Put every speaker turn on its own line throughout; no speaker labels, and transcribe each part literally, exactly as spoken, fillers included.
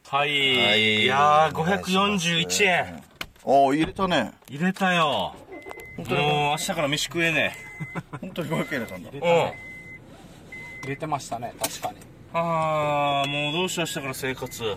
はい、はい、いやーごひゃくよんじゅういちえん。
おお、入れたね。
入れたよ。もう明日から飯食えね
え。本当にごひゃくえん入れたんだ。
入れたね、うん、入れてましたね、確かに。
ああ、もうどうしよう、明日から生活。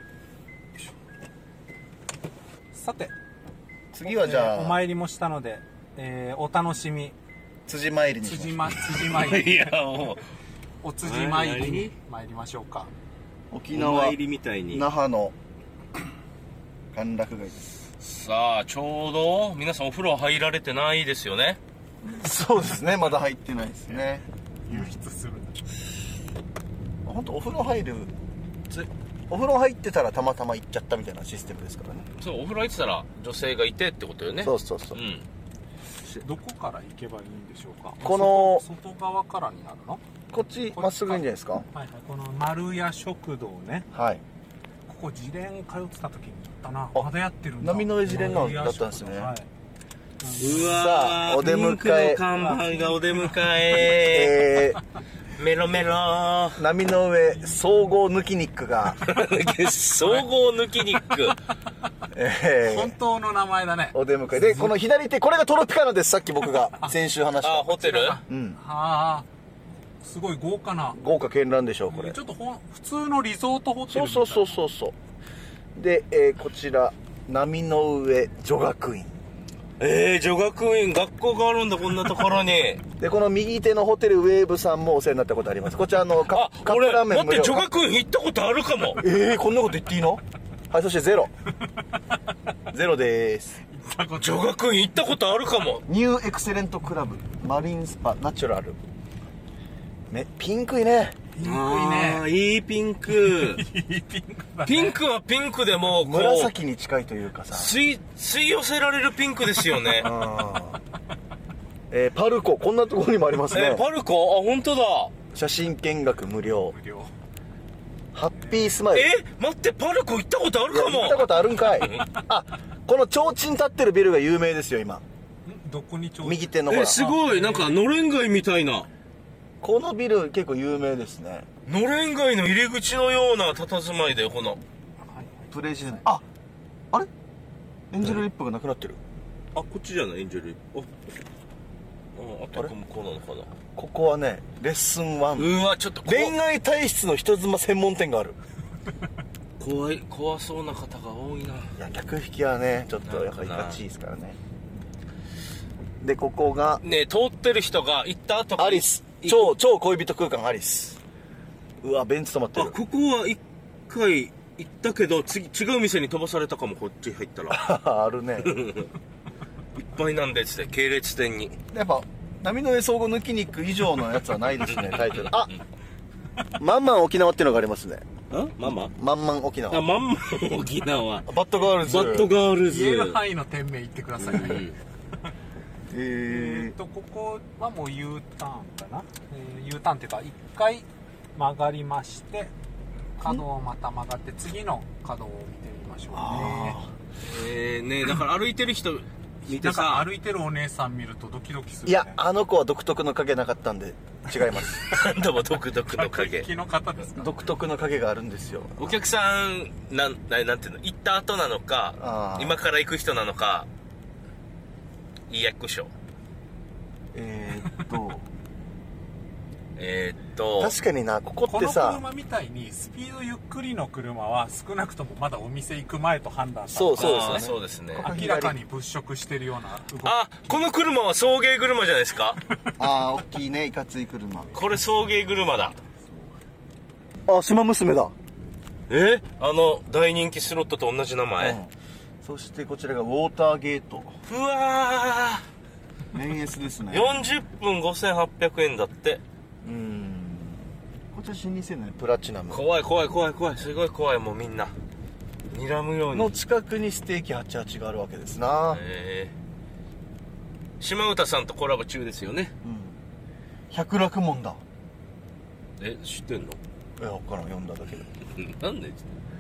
さて、
次はじゃあ、
えー、お参りもしたので、えー、お楽しみ
辻参りにしましょう。
辻ま辻参り
いやもう
お辻参りに参りましょうか。
沖縄
お参りみたいに
那覇の歓楽街です。
さあ、ちょうど皆さんお風呂入られてないですよね。
そうですね、まだ入ってないですね。
輸出するんだ。
本当お風呂入るお風呂入ってたらたまたま行っちゃったみたいなシステムですからね。
そう、お風呂入ってたら女性がいてってことよね。
そうそうそう、うん、
どこから行けばいいんでしょうか。
この
外, 外側からになるの。
こっちまっすぐいいんじゃないですか。
はいはい、この丸屋食堂ね。
はい、
ここ自連通ってた時に行ったな。まだやってるんだ。
波の上自連のだったんですね。はい、
うわー、
さあお出迎え、
看板がお出迎え、えー、メロメロー、
波の上総合抜き肉が
総合抜き肉
えー、本当の名前だね。
お出迎えで、この左手、これがトロピカナです。さっき僕が先週話した。
あ、ホテル。
うん、はあ、すごい豪華な、
豪華絢爛でしょうこれ。
ちょっとほん普通のリゾートホテルみたいな。
そうそうそうそうで、えー、こちら波の上女学院。
えー、女学院、学校があるんだ、こんなところに。で、
この右手のホテルウェーブさんもお世話になったことあります。こちらのカップラーメン無料。
待って、女学院行ったことあるかも。
えー、こんなこと言っていいの。はい、そしてゼロゼロでーす。
女学院行ったことあるかも。
ニューエクセレントクラブマリンスパナチュラルね、ピンクいね。
ピンクいね。
いいピンク。いいピンクだね。ピンクはピンクでもこう
紫に近いというかさ、
吸い吸い寄せられるピンクですよね。
えー、パルコ、こんなところにもありますね。
えー、パルコ、あ、本当だ。
写真見学無料。
無料。
ハッピースマイル。
えー、待って、パルコ行ったことあるかも。
行ったことあるんかい。あ、この提灯立ってるビルが有名ですよ今。
どこに提灯。
右手のほら。
えー、すごい、なんかのれん街みたいな。
このビル結構有名ですね。
のれん街の入り口のような佇まいで、この
プレジデント、あ、あれエンジェルリップがなくなってる。
あ、こっちじゃない、エンジェルリップ。あ、あ、あと向こうなのかな。
ここはね、レッスンワン。
うわ、ちょっと
恋愛体質の人妻専門店がある。
怖い、怖そうな方が多いな。い
や、客引きはね、ちょっとやっぱりガチですからね。で、ここが
ね、通ってる人が行った後
アリス、超超恋人空間アリス。うわ、ベンツ止まってる。
あ、ここは一回行ったけど、次違う店に飛ばされたかも。こっち入ったら
あるね。
いっぱいなんでっつって系列店に。
やっぱ波の上総合抜き肉以上のやつはないですね。タイトル。あ、まんまん沖縄っていうのがありますね。
あ、まんまん
まんまん沖縄。
あ、まんまん沖縄。
バッドガールズ。
バッドガールズ。
言える範囲の店名言ってくださいね。うん、
え
ーとここはもう U ターンかな、えー、U ターンっていうかいっかい曲がりまして角をまた曲がって次の角を見てみましょうね。
えー、ね、だから歩いてる人見てさ、
なんか歩いてるお姉さん見るとドキドキする、ね、
いや、あの子は独特の影なかったんで違います。
何度も独特の影。
客引きの方ですか。
独特の影があるんですよ。
お客さんなん、なんていうの、行った後なのか今から行く人なのか。いい役所。
えー、っと
えーっと
確かにな、ここってさ、
この車みたいにスピードゆっくりの車は少なくともまだお店行く前と判断され
そうそうですね。
そうですね。
明らかに物色してるような動き。
あ、この車は送迎車じゃないですか。
あー、大きいね、いかつい車。
これ送迎車だ。
あ、島娘だ。
え、あの大人気スロットと同じ名前、うん、
そしてこちらがウォーターゲート。
うわ
ー、メンエスですね。
よんじゅっぷんごせんはっぴゃくえんだって。
うーん、こちら老舗ね、プラチナム。
怖い怖い怖い怖い、すごい怖い。もうみんな睨むように。
の近くにステーキはちじゅうはちがあるわけですな。
へえ。島唄さんとコラボ中ですよね。
うん、百楽門だ。
え、知ってんの？
いや、分からん、読んだだけで。
なんで